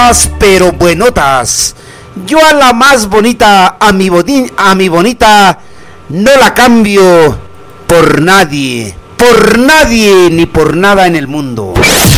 pero buenotas. Yo a la más bonita, a mi bonita, no la cambio por nadie, ni por nada en el mundo.